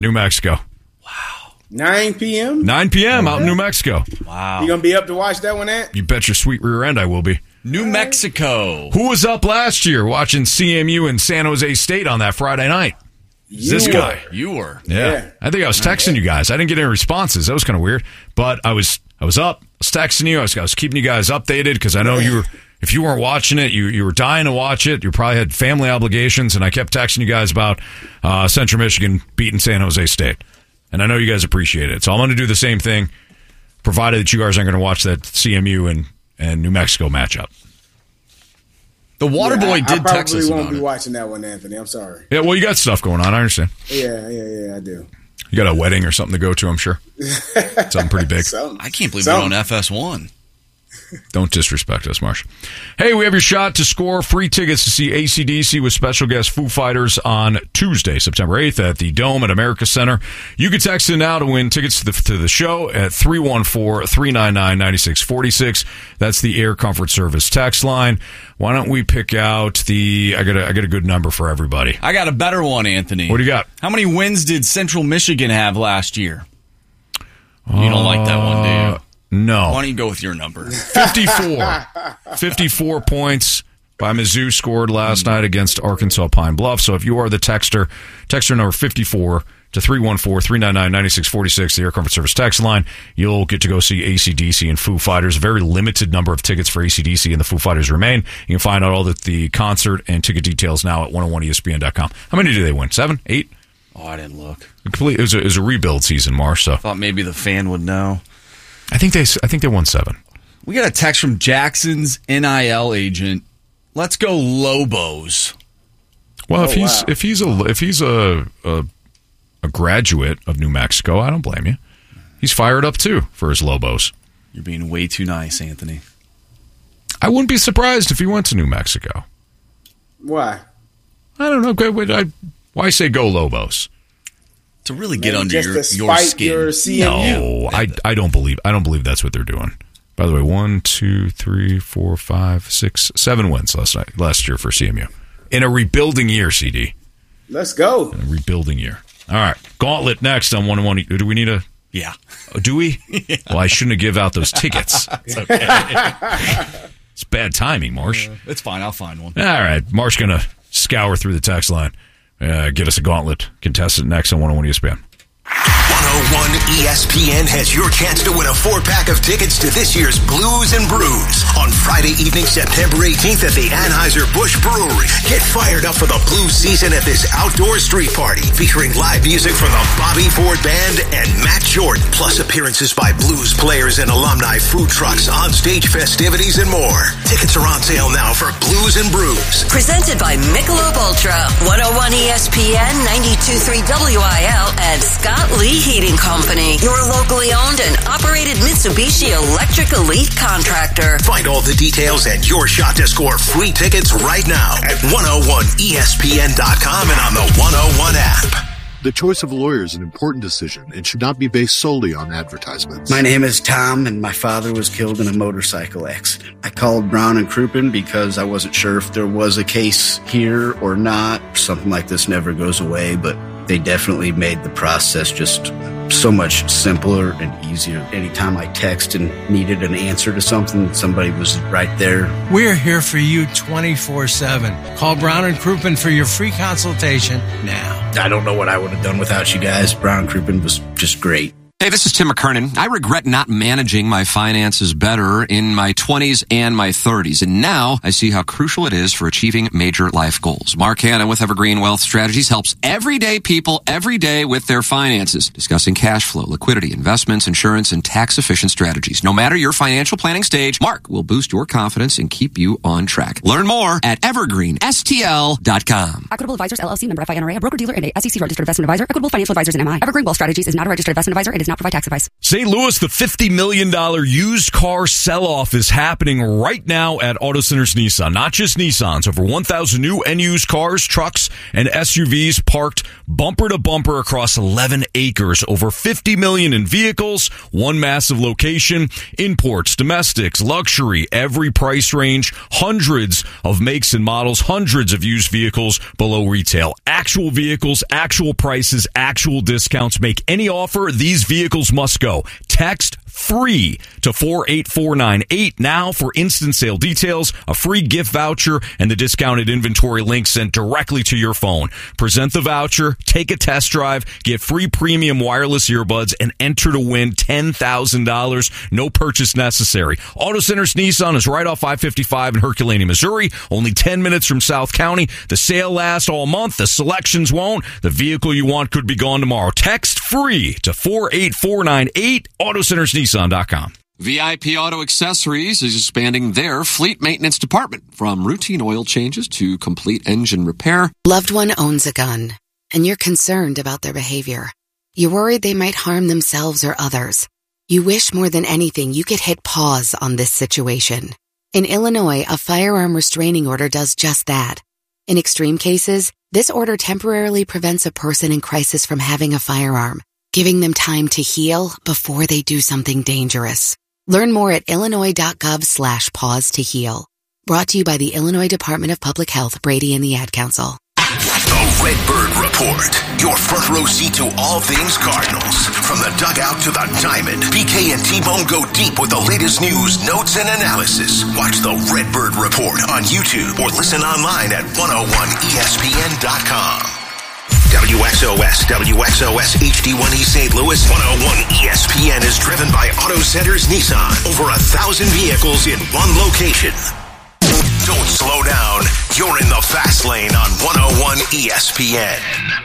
New Mexico. 9 p.m.? 9 p.m. out in New Mexico. Wow. You going to be up to watch that one at? You bet your sweet rear end I will be. New Mexico. Who was up last year watching CMU and San Jose State on that Friday night? This guy. You were. Yeah. I think I was texting you guys. I didn't get any responses. That was kind of weird. But I was up. I was texting you. I was keeping you guys updated because I know you were. If you weren't watching it, you were dying to watch it. You probably had family obligations, and I kept texting you guys about Central Michigan beating San Jose State. And I know you guys appreciate it. So I'm going to do the same thing, provided that you guys aren't going to watch that CMU and New Mexico matchup. The Waterboy did text us I probably won't about be it. watching that one, Anthony. I'm sorry. Yeah, well, you got stuff going on. I understand. Yeah, I do. You got a wedding or something to go to, I'm sure. Something pretty big. I can't believe we're on FS1. Don't disrespect us, Marsh. Hey, we have your shot to score free tickets to see AC/DC with special guest Foo Fighters on Tuesday, September 8th at the Dome at America Center. You can text in now to win tickets to the show at 314-399-9646. That's the Air Comfort Service text line. Why don't we pick out I got a good number for everybody. I got a better one, Anthony. What do you got? How many wins did Central Michigan have last year? You don't like that one, do you? No. Why don't you go with your number? 54. 54 points by Mizzou scored last night against Arkansas Pine Bluff. So if you are the texter number 54 to 314-399-9646, the Air Comfort Service text line, you'll get to go see AC/DC and Foo Fighters. A very limited number of tickets for AC/DC and the Foo Fighters remain. You can find out all the concert and ticket details now at 101ESPN.com. How many did they win? 7? 8? Oh, I didn't look. It was a rebuild season, Marsh. So thought maybe the fan would know. I think they won 7. We got a text from Jackson's NIL agent. Let's go Lobos. Well, if he's a graduate of New Mexico, I don't blame you. He's fired up too for his Lobos. You're being way too nice, Anthony. I wouldn't be surprised if he went to New Mexico. Why? I don't know. Why say go Lobos? To really get under your skin. Your no, I don't believe that's what they're doing. By the way, 1, 2, 3, 4, 5, 6, 7 wins last year for CMU. In a rebuilding year, CD. Let's go. In a rebuilding year. All right. Gauntlet next on 101. Do we need a... Yeah. Oh, do we? Yeah. Well, I shouldn't have give out those tickets. It's okay. It's bad timing, Marsh. It's fine. I'll find one. All right. Marsh going to scour through the text line. Get us a gauntlet contestant next on 101 ESPN. 101 ESPN has your chance to win a 4-pack of tickets to this year's Blues and Brews on Friday evening, September 18th at the Anheuser-Busch Brewery. Get fired up for the blues season at this outdoor street party featuring live music from the Bobby Ford Band and Matt Jordan, plus appearances by blues players and alumni, food trucks, on-stage festivities, and more. Tickets are on sale now for Blues and Brews. Presented by Michelob Ultra, 101 ESPN, 92.3 WIL, and Scott Lee Heating Company, your locally owned and operated Mitsubishi Electric Elite contractor. Find all the details and your shot to score free tickets right now at 101ESPN.com and on the 101 app. The choice of a lawyer is an important decision and should not be based solely on advertisements. My name is Tom, and my father was killed in a motorcycle accident. I called Brown and Crouppen because I wasn't sure if there was a case here or not. Something like this never goes away, but they definitely made the process just so much simpler and easier. Anytime I text and needed an answer to something, somebody was right there. We're here for you 24/7. Call Brown and Crouppen for your free consultation now. I don't know what I would have done without you guys. Brown and Crouppen was just great. Hey, this is Tim McKernan. I regret not managing my finances better in my 20s and my 30s. And now I see how crucial it is for achieving major life goals. Mark Hanna with Evergreen Wealth Strategies helps everyday people every day with their finances, discussing cash flow, liquidity, investments, insurance, and tax-efficient strategies. No matter your financial planning stage, Mark will boost your confidence and keep you on track. Learn more at evergreenstl.com. Equitable Advisors, LLC, member FINRA, a broker-dealer and a SEC-registered investment advisor. Equitable Financial Advisors and MI. Evergreen Wealth Strategies is not a registered investment advisor. It is not not provide tax advice. St. Louis, the $50 million used car sell-off is happening right now at Auto Centers Nissan. Not just Nissans. Over 1,000 new and used cars, trucks, and SUVs parked bumper to bumper across 11 acres. Over $50 million in vehicles, one massive location, imports, domestics, luxury, every price range, hundreds of makes and models, hundreds of used vehicles below retail. Actual vehicles, actual prices, actual discounts. Make any offer, these vehicles must go. Text free to 48498 now for instant sale details, a free gift voucher, and the discounted inventory link sent directly to your phone. Present the voucher, take a test drive, get free premium wireless earbuds, and enter to win $10,000. No purchase necessary. Auto Centers Nissan is right off I-55 in Herculaneum, Missouri. Only 10 minutes from South County. The sale lasts all month. The selections won't. The vehicle you want could be gone tomorrow. Text free to 48498. AutoCentersNissan.com. VIP Auto Accessories is expanding their fleet maintenance department from routine oil changes to complete engine repair. Loved one owns a gun, and you're concerned about their behavior. You're worried they might harm themselves or others. You wish more than anything you could hit pause on this situation. In Illinois, a firearm restraining order does just that. In extreme cases, this order temporarily prevents a person in crisis from having a firearm, giving them time to heal before they do something dangerous. Learn more at illinois.gov/pause to heal. Brought to you by the Illinois Department of Public Health, Brady and the Ad Council. The Redbird Report. Your front row seat to all things Cardinals. From the dugout to the diamond, BK and T-Bone go deep with the latest news, notes, and analysis. Watch the Redbird Report on YouTube or listen online at 101ESPN.com. WXOS HD1E St. Louis 101 ESPN is driven by Auto Centers Nissan. Over 1,000 vehicles in one location. Don't slow down. You're in the fast lane on 101 ESPN.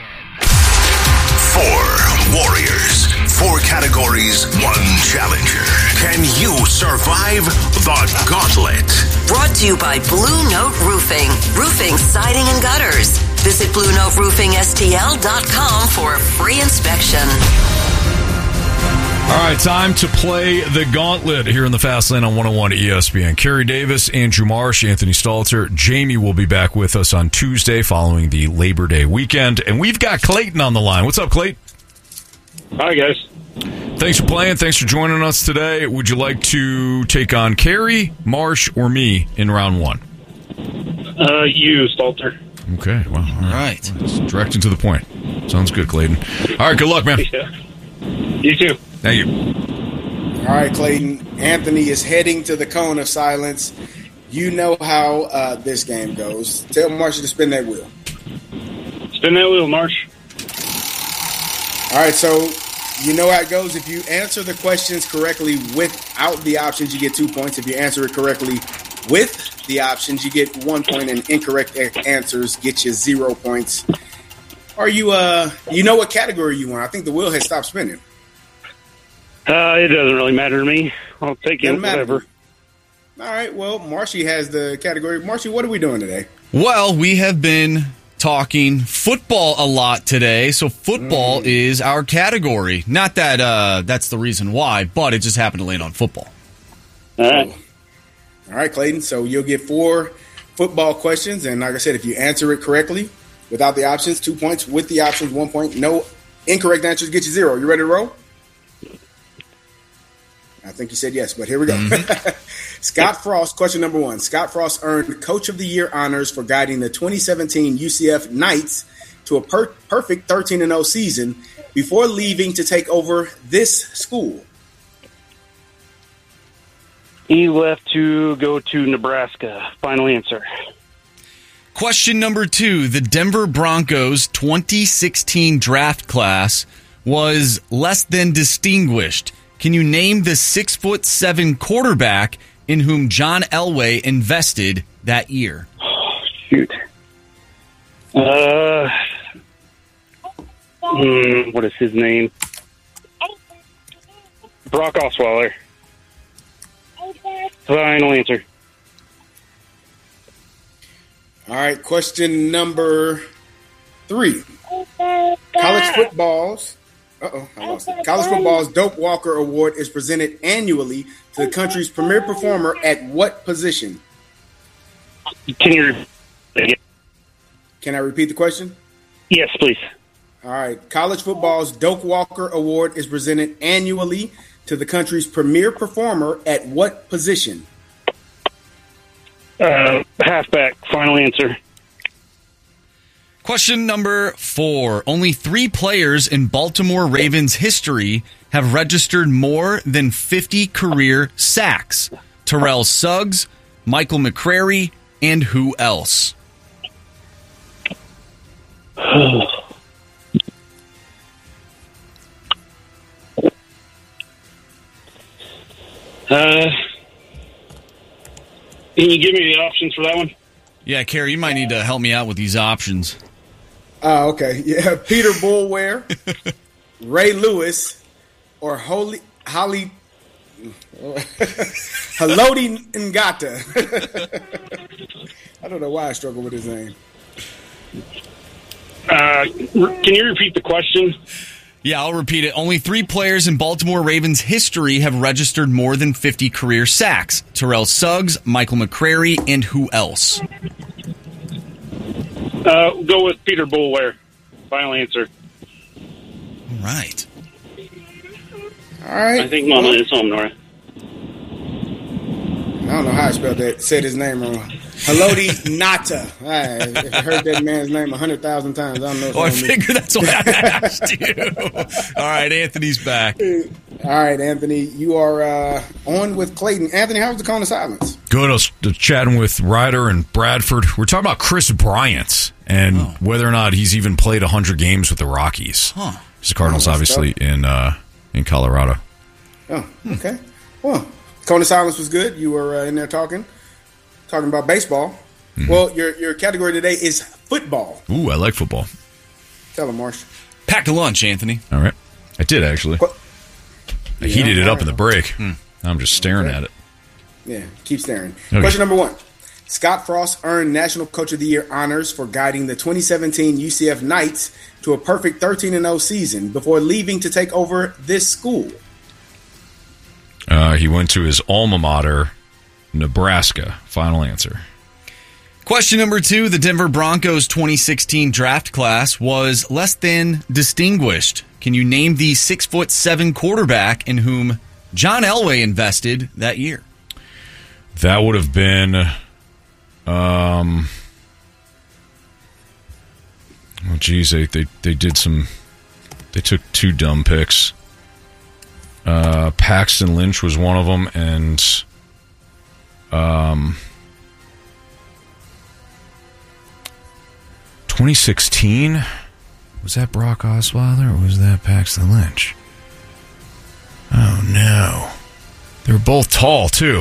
4 warriors, 4 categories, 1 challenger. Can you survive the gauntlet? Brought to you by Blue Note Roofing. Roofing, siding, and gutters. Visit BlueNoteRoofingSTL.com for a free inspection. All right, time to play the gauntlet here in the Fast Lane on 101 ESPN. Kerry Davis, Andrew Marsh, Anthony Stalter. Jamie will be back with us on Tuesday following the Labor Day weekend. And we've got Clayton on the line. What's up, Clayton? Hi, guys. Thanks for playing. Thanks for joining us today. Would you like to take on Kerry, Marsh, or me in round 1? You, Stalter. Okay, well, all right. Direct and to the point. Sounds good, Clayton. All right, good luck, man. Yeah. You too. Thank you. All right, Clayton. Anthony is heading to the cone of silence. You know how this game goes. Tell Marsh to spin that wheel. Spin that wheel, Marsh. All right, so you know how it goes. If you answer the questions correctly without the options, you get 2 points. If you answer it correctly with the options, you get 1 point, and incorrect answers get you 0 points. Are you, you know what category you want? I think the wheel has stopped spinning. It doesn't really matter to me. I'll take it, whatever. All right, well, Marshy has the category. Marshy, what are we doing today? Well, we have been talking football a lot today, so football is our category. Not that that's the reason why, but it just happened to land on football. All right. All right, Clayton, so you'll get 4 football questions, and like I said, if you answer it correctly without the options, 2 points. With the options, 1 point. No incorrect answers get you 0. You ready to roll? I think you said yes, but here we go. Scott Frost, question number 1. Scott Frost earned Coach of the Year honors for guiding the 2017 UCF Knights to a perfect 13-0 season before leaving to take over this school. He left to go to Nebraska. Final answer. Question number 2. The Denver Broncos 2016 draft class was less than distinguished. Can you name the 6'7" quarterback in whom John Elway invested that year? Oh, shoot. What is his name? Brock Osweiler. Final answer. All right, question number 3. College football's I lost it. College football's Doak Walker Award is presented annually to the country's premier performer at what position? Can I repeat the question? Yes, please. All right. College football's Doak Walker Award is presented annually to the country's premier performer at what position? Halfback. Final answer. Question number 4. Only 3 players in Baltimore Ravens history have registered more than 50 career sacks. Terrell Suggs, Michael McCrary, and who else? Can you give me the options for that one? Yeah, Kerry, you might need to help me out with these options. Oh, okay. Yeah, Peter Boulware, Ray Lewis, or Haloti Ngata. I don't know why I struggle with his name. Can you repeat the question? Yeah, I'll repeat it. Only 3 players in Baltimore Ravens history have registered more than 50 career sacks. Terrell Suggs, Michael McCrary, and who else? Go with Peter Boulware. Final answer. All right. All right. I think Mama is home, Nora. I don't know how I spelled that. Said his name wrong. Haloti Ngata. I've heard that man's name 100,000 times. I don't know. I figured that's why I asked you. All right, Anthony's back. All right, Anthony, you are on with Clayton. Anthony, how was the cone of silence? Good. I was chatting with Ryder and Bradford. We're talking about Chris Bryant and whether or not he's even played 100 games with the Rockies. Huh. The Cardinals, obviously, in Colorado. Oh, okay. Well, cone of silence was good. You were in there talking about baseball. Mm-hmm. Well, your category today is football. Ooh, I like football. Tell him, Marsh. Packed a lunch, Anthony. All right. I did, actually. I heated it up in the break. I'm just staring at it. Yeah, keep staring. Okay. Question number 1. Scott Frost earned National Coach of the Year honors for guiding the 2017 UCF Knights to a perfect 13-0 season before leaving to take over this school. He went to his alma mater, Nebraska. Final answer. Question number 2. The Denver Broncos 2016 draft class was less than distinguished. Can you name the 6'7" quarterback in whom John Elway invested that year? That would have been, they did some. They took 2 dumb picks. Paxton Lynch was one of them, and 2016. Was that Brock Osweiler or was that Paxton Lynch? Oh, no. They were both tall, too.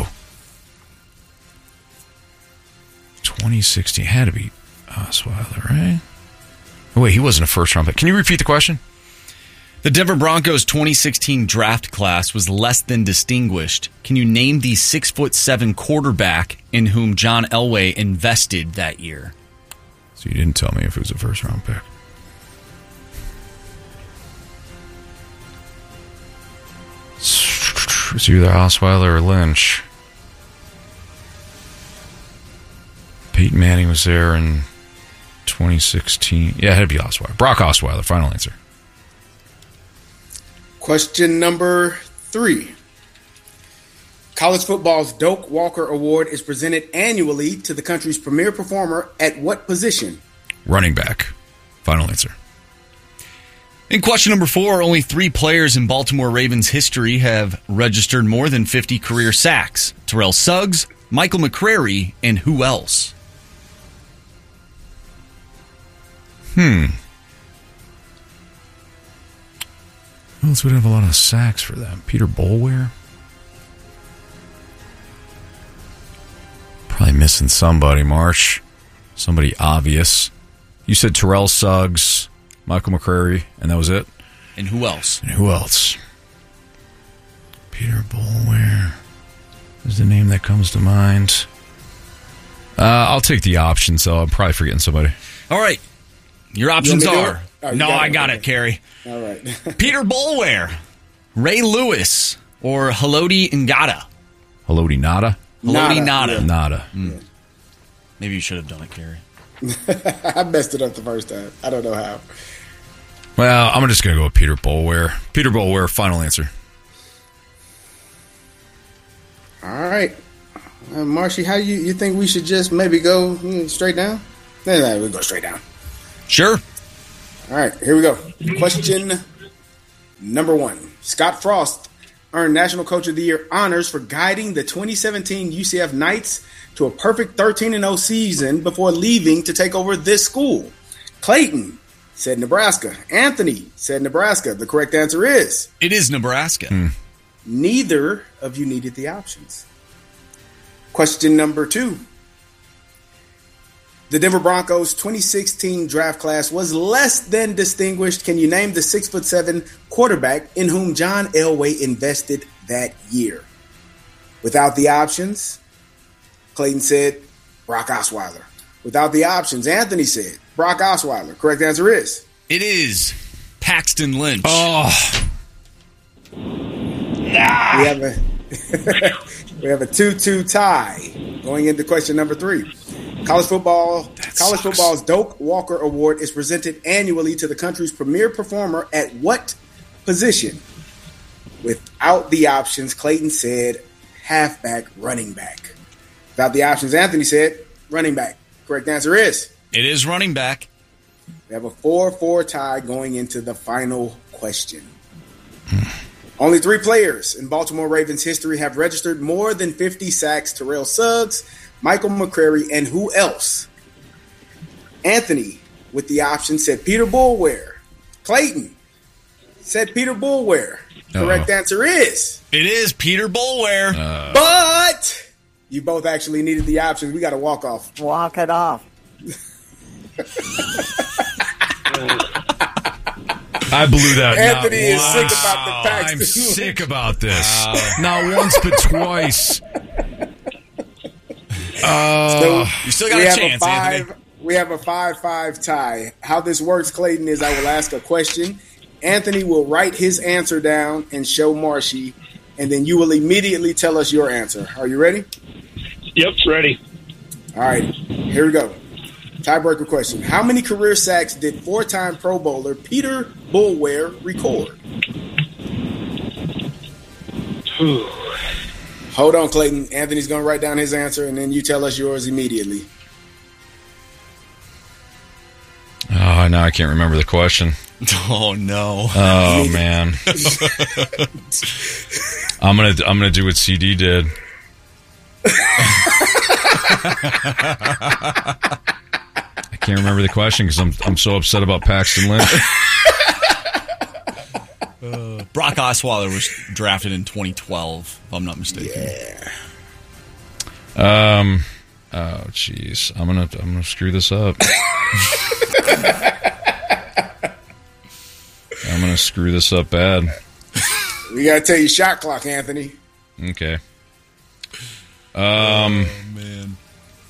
2016 had to be Osweiler, right? Oh, wait, he wasn't a first-round pick. Can you repeat the question? The Denver Broncos 2016 draft class was less than distinguished. Can you name the 6'7" quarterback in whom John Elway invested that year? So you didn't tell me if it was a first-round pick. It's either Osweiler or Lynch. Peyton Manning was there in 2016. Yeah, it had to be Osweiler. Brock Osweiler, final answer. Question number 3. College football's Doak Walker Award is presented annually to the country's premier performer at what position? Running back. Final answer. In question number 4, only 3 players in Baltimore Ravens history have registered more than 50 career sacks. Terrell Suggs, Michael McCrary, and who else? Who else would have a lot of sacks for them? Peter Boulware? Probably missing somebody, Marsh. Somebody obvious. You said Terrell Suggs, Michael McCrary, and that was it? And who else? Peter Boulware is the name that comes to mind. I'll take the options, though. I'm probably forgetting somebody. All right. Your options are No, I got it, Kerry. All right. Peter Boulware, Ray Lewis, or Haloti Ngata? Haloti Nada? Haloti Nada. Yeah. Nada. Yeah. Maybe you should have done it, Kerry. I messed it up the first time. I don't know how. Well, I'm just going to go with Peter Boulware. Peter Boulware, final answer. All right. Marshy, how you think we should just maybe go straight down? No, we'll go straight down. Sure. All right, here we go. Question number 1. Scott Frost earned National Coach of the Year honors for guiding the 2017 UCF Knights to a perfect 13-0 season before leaving to take over this school. Clayton said Nebraska. Anthony said Nebraska. The correct answer is... It is Nebraska. Neither of you needed the options. Question number 2. The Denver Broncos 2016 draft class was less than distinguished. Can you name the 6'7" quarterback in whom John Elway invested that year? Without the options, Clayton said Brock Osweiler. Without the options, Anthony said Brock Osweiler. Correct answer is... It is Paxton Lynch. Oh. We have a 2-2 tie going into question number 3. College football's Doak Walker Award is presented annually to the country's premier performer at what position? Without the options, Clayton said halfback, running back. Without the options, Anthony said running back. Correct answer is... It is running back. We have a 4-4 tie going into the final question. Only 3 players in Baltimore Ravens history have registered more than 50 sacks. Terrell Suggs, Michael McCrary, and who else? Anthony, with the option, said Peter Boulware. Clayton said Peter Boulware. Correct answer is... It is Peter Boulware. But you both actually needed the options. We got to walk off. Walk it off. I blew that. Anthony is sick about the Paxton. I'm sick about this. Not once, but twice. You still got a chance, Anthony. We have a 5-5 tie. How this works, Clayton, is I will ask a question. Anthony will write his answer down and show Marshy, and then you will immediately tell us your answer. Are you ready? Yep, ready. All right, here we go. Tiebreaker question. How many career sacks did 4-time Pro Bowler Peter Boulware record? Hold on, Clayton. Anthony's going to write down his answer, and then you tell us yours immediately. Oh, now I can't remember the question. Oh, no. Oh, man. I'm gonna do what CD did. I can't remember the question because I'm so upset about Paxton Lynch. Brock Osweiler was drafted in 2012, if I'm not mistaken. Yeah. Oh, jeez. I'm gonna screw this up. I'm gonna screw this up bad. We gotta tell you shot clock, Anthony. Okay. Oh, man.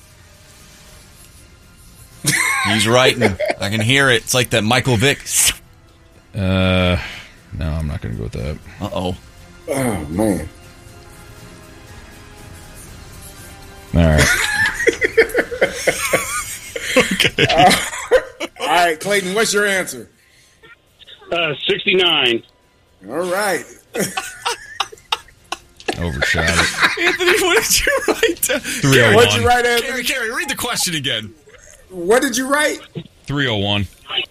He's writing. I can hear it. It's like that Michael Vick. No, I'm not going to go with that. Uh-oh. Oh, man. All right. Okay. All right, Clayton, what's your answer? 69. All right. Overshot it. Anthony, what did you write? 301. What'd you write, Anthony? Carrie, read the question again. What did you write? 301.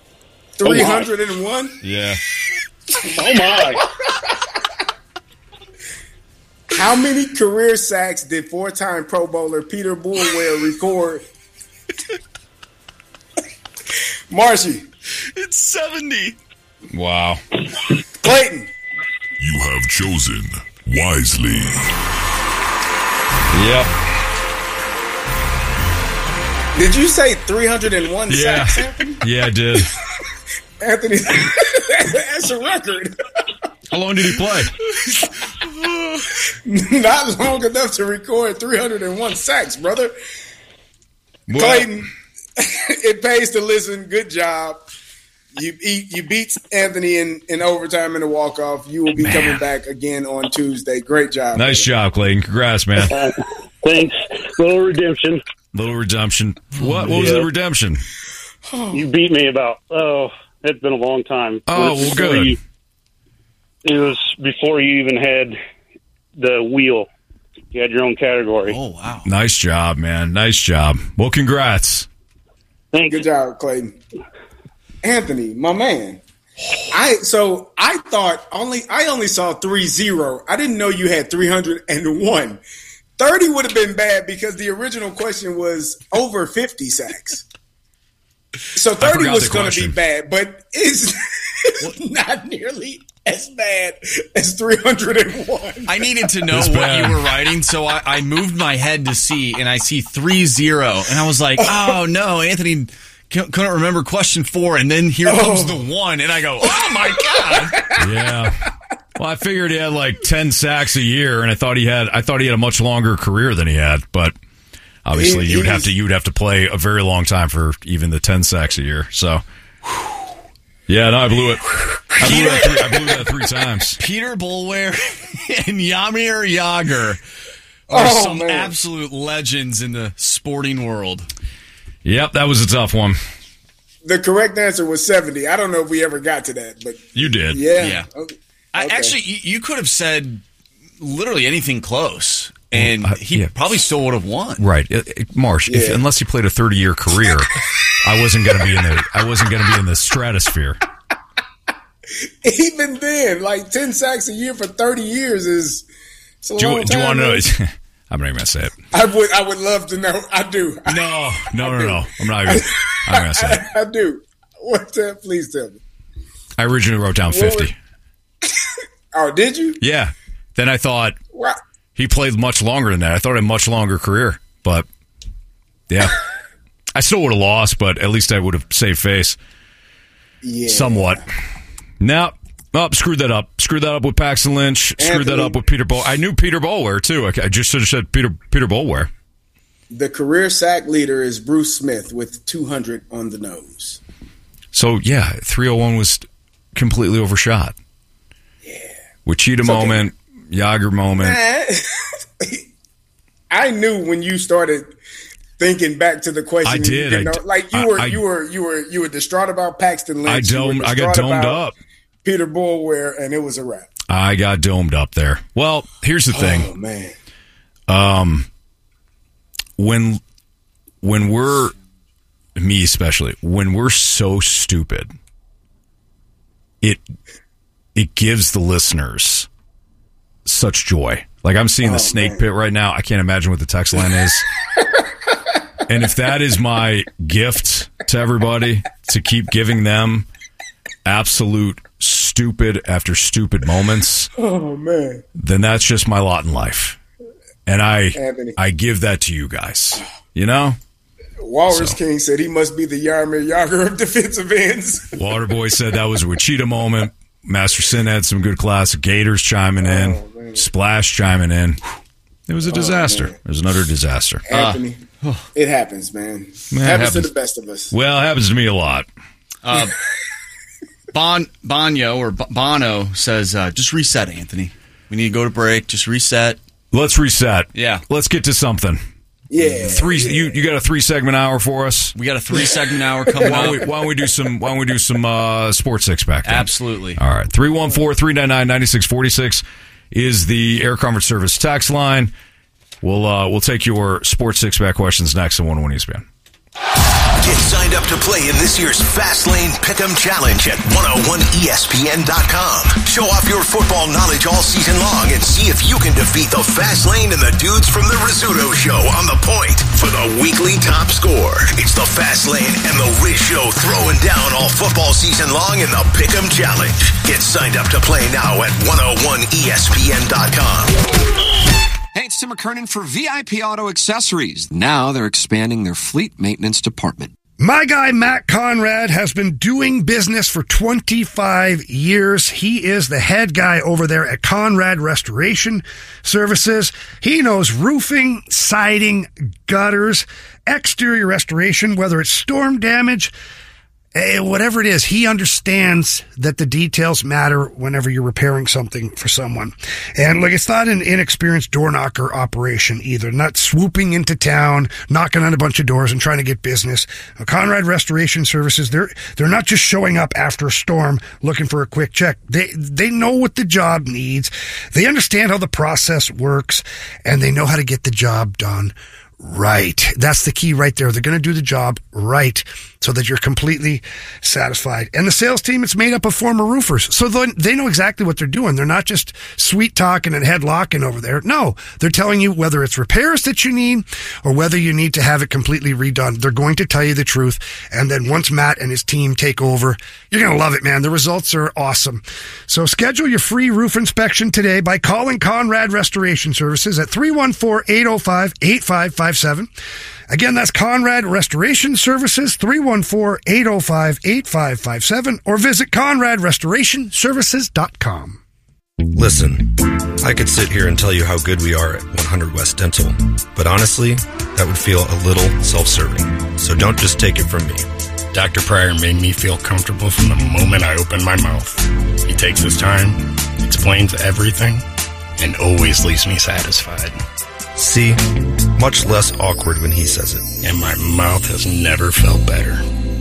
301? Yeah. Oh, my. How many career sacks did 4-time Pro Bowler Peter Boulware record? Marshy. It's 70. Wow. Clayton. You have chosen wisely. Yep. Did you say 301 sacks, Anthony? Yeah, I did. Anthony, that's a record. How long did he play? Not long enough to record 301 sacks, brother. Well, Clayton, it pays to listen. Good job. You beat Anthony in overtime in the walk-off. You will be coming back again on Tuesday. Great job. Nice job, Clayton. Congrats, man. Thanks. Little redemption. What was the redemption? You beat me it's been a long time. Oh, well, good. It was before you even had the wheel. You had your own category. Oh, wow. Nice job, man. Nice job. Well, congrats. Good job, Clayton. Anthony, my man. I thought I only saw 3-0. I didn't know you had 301. 30 would have been bad because the original question was over 50 sacks. So 30 was going to be bad, but it's not nearly as bad as 301. I needed to know what you were writing, so I moved my head to see, and I see 3-0, and I was like, oh no, Anthony couldn't remember question 4, and then here comes the 1, and I go, oh my God. Yeah. Well, I figured he had like 10 sacks a year, and I thought he had a much longer career than he had, but obviously you'd have to play a very long time for even the 10 sacks a year. So, yeah, no, I blew it. I blew that 3 times. Peter Boulware and Jaromir Jagr are some absolute legends in the sporting world. Yep, that was a tough one. The correct answer was 70. I don't know if we ever got to that, but you did. Yeah. Okay. Actually, you could have said literally anything close, and he probably still would have won. Right, Marsh. Unless he played a 30-year career, I wasn't going to be in the stratosphere. Even then, like 10 sacks a year for 30 years is a long time. Do you want to know? I'm not even going to say it. I would love to know. I do. No. I'm not going to say it. I do. What's that? Please tell me. I originally wrote down 50. Oh, did you? Yeah. Then I thought he played much longer than that. I thought he had a much longer career. But, yeah. I still would have lost, but at least I would have saved face. Yeah. Somewhat. No. Oh, screwed that up. Screwed that up with Paxton Lynch. Screwed that up with Peter Boulware. I knew Peter Boulware, too. I just should have said Peter Boulware. The career sack leader is Bruce Smith with 200 on the nose. So, yeah, 301 was completely overshot. Yeah. Wichita moment, Jagr moment. I knew when you started thinking back to the question. I did. You were distraught about Paxton Lynch. I got domed up. Peter Boulware, and it was a wrap. I got domed up there. Well, here's the thing. Oh man. When we're, me especially, when we're so stupid, it gives the listeners such joy. Like I'm seeing the snake pit right now. I can't imagine what the text line is. And if that is my gift to everybody, to keep giving them absolute stupid after stupid moments, then that's just my lot in life. And I give that to you guys. You know? Walrus King said he must be the Jaromir Jagr of defensive ends. Waterboy said that was a Wichita moment. Master Sin had some good classic. Gators chiming in. Splash chiming in. It was a disaster. It was another disaster. Anthony, it happens, man. It happens to the best of us. Well, it happens to me a lot. Bono says, just reset, Anthony. We need to go to break. Just reset. Let's reset. Yeah. Let's get to something. Yeah. You got a 3-segment hour for us? We got a 3-segment hour coming up. Why don't we do some Sports Six back then? Absolutely. All right. 314-399-9646 is the Air Comfort Service tax line. We'll take your Sports Six back questions next on 101 ESPN. Get signed up to play in this year's Fastlane Pick'em Challenge at 101ESPN.com. Show off your football knowledge all season long and see if you can defeat the Fastlane and the dudes from the Rizzuto Show on the point for the weekly top score. It's the Fastlane and the Riz Show throwing down all football season long in the Pick'em Challenge. Get signed up to play now at 101ESPN.com. Hey, it's Tim McKernan for VIP Auto Accessories. Now they're expanding their fleet maintenance department. My guy, Matt Conrad, has been doing business for 25 years. He is the head guy over there at Conrad Restoration Services. He knows roofing, siding, gutters, exterior restoration, whether it's storm damage, whatever it is, he understands that the details matter whenever you're repairing something for someone. And look, it's not an inexperienced door knocker operation either. Not swooping into town, knocking on a bunch of doors and trying to get business. Conrad Restoration Services, they're not just showing up after a storm looking for a quick check. They know what the job needs. They understand how the process works, and they know how to get the job done right. That's the key right there. They're going to do the job right so that you're completely satisfied. And the sales team, it's made up of former roofers. So they know exactly what they're doing. They're not just sweet talking and head locking over there. No, they're telling you whether it's repairs that you need or whether you need to have it completely redone. They're going to tell you the truth. And then once Matt and his team take over, you're going to love it, man. The results are awesome. So schedule your free roof inspection today by calling Conrad Restoration Services at 314-805-8557. Again, that's Conrad Restoration Services, 314-805-8557, or visit ConradRestorationServices.com. Listen, I could sit here and tell you how good we are at 100 West Dental, but honestly, that would feel a little self-serving. So don't just take it from me. Dr. Pryor made me feel comfortable from the moment I opened my mouth. He takes his time, explains everything, and always leaves me satisfied. See? Much less awkward when he says it. And my mouth has never felt better.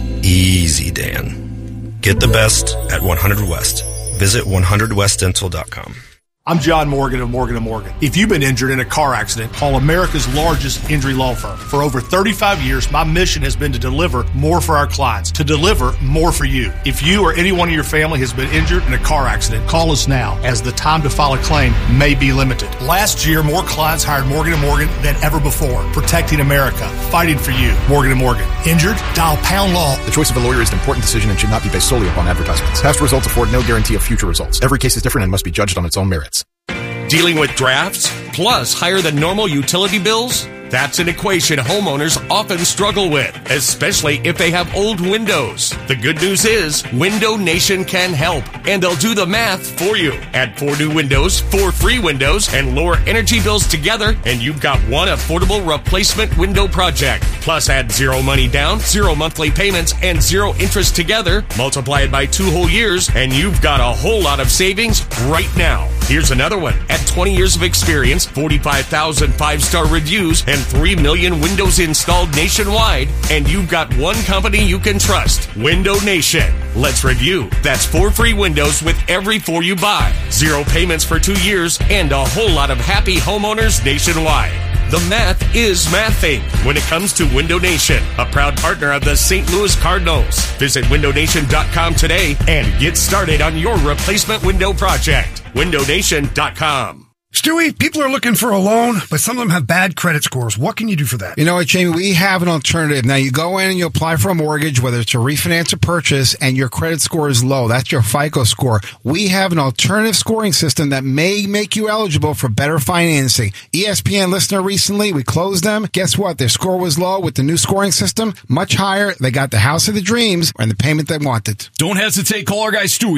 Easy, Dan. Get the best at 100 West. Visit 100westdental.com. I'm John Morgan of Morgan & Morgan. If you've been injured in a car accident, call America's largest injury law firm. For over 35 years, my mission has been to deliver more for our clients, to deliver more for you. If you or anyone in your family has been injured in a car accident, call us now, as the time to file a claim may be limited. Last year, more clients hired Morgan & Morgan than ever before, protecting America, fighting for you. Morgan & Morgan. Injured? Dial # law. The choice of a lawyer is an important decision and should not be based solely upon advertisements. Past results afford no guarantee of future results. Every case is different and must be judged on its own merits. Dealing with drafts, plus higher than normal utility bills? That's an equation homeowners often struggle with, especially if they have old windows. The good news is, Window Nation can help, and they'll do the math for you. Add 4 new windows, 4 free windows, and lower energy bills together, and you've got one affordable replacement window project. Plus, add 0 money down, 0 monthly payments, and 0 interest together. Multiply it by 2 whole years, and you've got a whole lot of savings right now. Here's another one. At 20 years of experience, 45,000 5-star reviews, and 3 million windows installed nationwide, and you've got one company you can trust, Window Nation. Let's review. That's 4 free windows with every 4 you buy, 0 payments for 2 years, and a whole lot of happy homeowners nationwide. The math is mathing when it comes to Window Nation, a proud partner of the St. Louis Cardinals. Visit windownation.com today and get started on your replacement window project. windownation.com. Stewie, people are looking for a loan, but some of them have bad credit scores. What can you do for that? You know what, Jamie? We have an alternative. Now, you go in and you apply for a mortgage, whether it's a refinance or purchase, and your credit score is low. That's your FICO score. We have an alternative scoring system that may make you eligible for better financing. ESPN listener recently, we closed them. Guess what? Their score was low. With the new scoring system, much higher. They got the house of the dreams and the payment they wanted. Don't hesitate. Call our guy Stewie,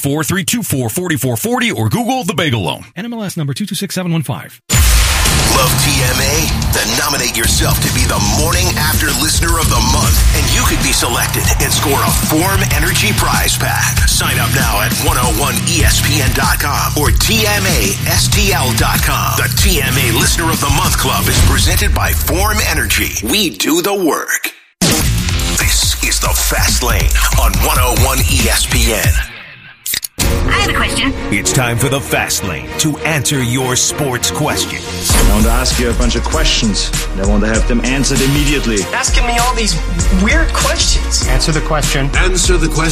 314-324-4440, or Google the Bagel Loan. NMLS number 226715. Love TMA? Then nominate yourself to be the Morning After Listener of the Month, and you could be selected and score a Form Energy prize pack. Sign up now at 101ESPN.com or TMASTL.com. The TMA Listener of the Month Club is presented by Form Energy. We do the work. This is the Fast Lane on 101 ESPN. I have a question. It's time for the Fast Lane to answer your sports questions. I want to ask you a bunch of questions. I want to have them answered immediately. Asking me all these weird questions. Answer the question. Answer the question.